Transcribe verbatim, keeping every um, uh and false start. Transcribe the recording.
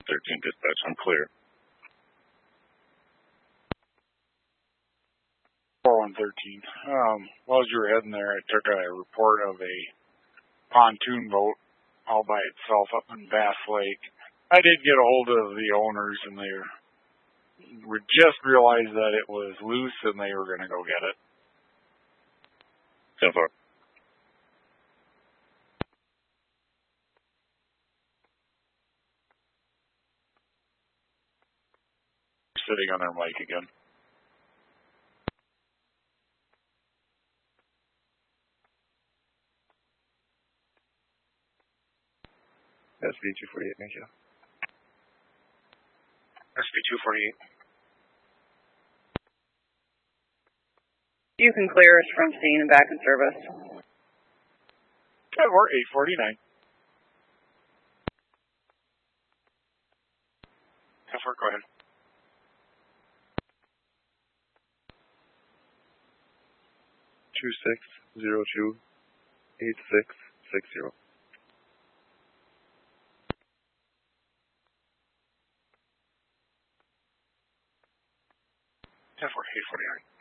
thirteen dispatch. I'm clear. four one thirteen. Um, while you were heading there, I took a report of a pontoon boat all by itself up in Bass Lake. I did get a hold of the owners, and they were just realized that it was loose, and they were going to go get it. ten four. Sitting on their mic again. S B two forty-eight, thank you. S B two forty-eight. You can clear us from scene and back in service. ten four, eight forty-nine. ten four, go ahead. two six zero two eight six six zero. ten four, eight forty-nine.